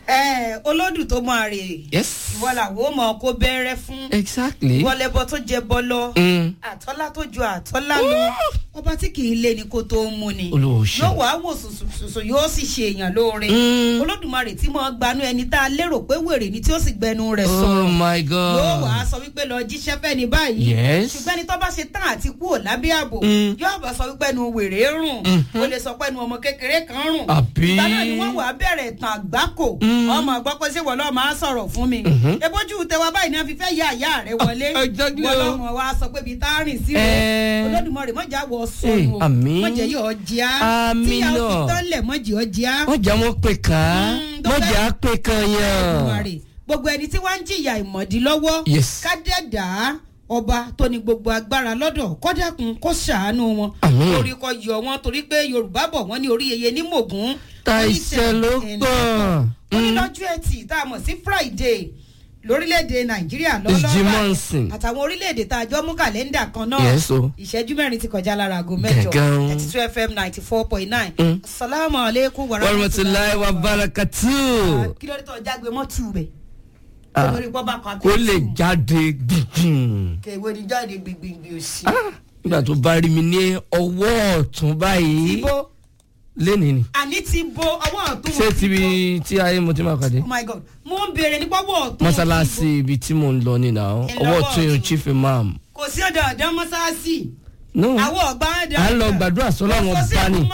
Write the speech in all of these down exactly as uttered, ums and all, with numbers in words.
ẹ olódù tó máa rè. yes. ìwọ làwọn ò mọ kó bẹ̀rẹ̀ fún. exactly. ìwọ lẹbọ tó jẹ bọlọ. àtọ́lá tó ju àtọ́lá lọ. ọba tí kì í lé ni kó tó mú ni. olóòṣù. yóò wá wò sùsùsùsù yóò sì ṣe èèyàn lóore. olódùmarè tí mo gbanú ẹni tá a lérò pé wèrè ni tí ó sì gbẹnu rẹ̀ sọ̀rọ̀. oh my god. yóò wá sọ wípé lọ jíṣẹ́ fẹ́ ni báyìí. yes. ṣùgbọ́n ẹni tó bá ṣe tán àti kú ò lábẹ́ ààbò. yóò bá sọ wípé ẹnu wèrè rùn. ó lè sọ pé ẹnu ọmọ kékeré kan rùn. àbí. ìgbà náà ni wọ́n wà á bẹ̀rẹ̀ tàn àgbákò. ọmọ àgbọ́ pé ṣé wọ́n lọ́ọ́ máa sọ̀rọ̀ fún mi. ebójú tẹwa báyìí ni a fi fẹ́ yá àyá rẹ̀ wọlé. wọ́n lọ́mọ wa sọ pé ibi tá a rìn sí rẹ̀. olódùmarè mọ̀jà wọ sọ̀rọ̀ o. mọ̀jẹ̀ yóò jíá. tíyà ó fi tọ́lẹ̀ mọ̀jẹ̀ ó jíá. mọ̀jà wọn pè ká. mọ̀jà pè kan yàn. gbogbo ẹni tí wọ́n ń jìyà ìmọ̀dí lọ́wọ́. yes. kádẹ́dàá ọba tó ní gbogbo agbára lọ́dọ̀ kọ́dẹ́kun kó ṣàánú wọn. orí kọ yọ wọn torí pé yorùbá bọ̀ wọ́n ní orí yeye ní mògún. ta iṣẹ́ ló pọ̀. ó ní lọ́jọ́ ẹtì tá a mọ̀ sí friday lórílẹ̀‐èdè nàìjíríà lọ́lọ́rọ̀ àtàwọn orílẹ̀‐èdè tá a jọ mú kàlẹ́ndà kan náà. ìṣẹ́jú mẹ́rin ti kọjá lára aago mẹ́jọ thirty two fm ninety four point nine. asalaamu aleykum wa rahmatulahi wa barakatu. kí ló dé tó jágbe mọ́tù bẹ̀. kó lè jáde gbìngbìn. kèwé ni jáde gbìngbìn òsì. nígbà tó bá rí mi ní ọwọ́ ọ̀tún báyìí lẹ́nìí ni. àní ti bo ọwọ́ ọ̀tún. ṣé tibi tí ayé mo ti máa kàdé. oh my god mo ń béèrè nípa ọwọ́ ọ̀tún. mọ́sálásí ibi tí mo ń lọ nínú àwọn ọwọ́ ọ̀tún yóò chief imam. kò sí ọ̀dọ̀ ọ̀dọ̀ mọ́sálásí. no àwọn ọ̀gbá ọ̀dọ̀. à ń lọ gbàdúrà sọ́lá wọn bá ní.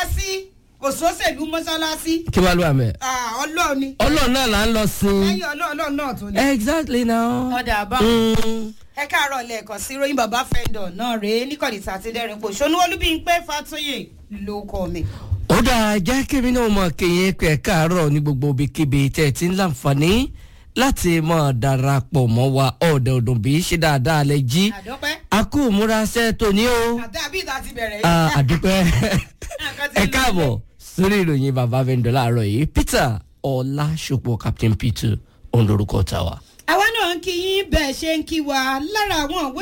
òṣòṣèlú mọ́sálásí. kí wàá lọ àmẹ́. ọlọ́run ni. ọlọ́run náà là ń lọ sí. lẹ́yìn ọlọ́run náà tó ní. exactly now. ọ̀dà àbá. ẹ káàárọ̀ lẹ́ẹ̀kan sí ròyìn bàbá fẹ́ndọ̀ náà rèé níkànnì sàtìdẹ́rìn pò ṣonú olúbíńpé fàtóyè ló kọ́ mi. ó dáa jẹ́ kébí náà mọ̀ kéyìn pé káàárọ̀ ní gbogbo ibikíbi tẹ̀ tí ń láǹfààní láti mọ̀ darapọ̀ mọ́ wa ọ̀dẹ̀ ọ̀dùn bí ṣe dáadáa lẹ jí. àdọ́pẹ́. a kú múraṣẹ́ tóní o. àdàbí ìta ti bẹ̀rẹ̀ yìí. àdúpẹ́ ẹ káàbọ̀ sórí ìròyìn bàbá vendor láàárọ̀ yìí peter ọlásùpọ̀ captain peter òun lorúkọ tàwa. àwa náà ń kí yín bẹ́ẹ̀ ṣe ń kí wa lára àwọn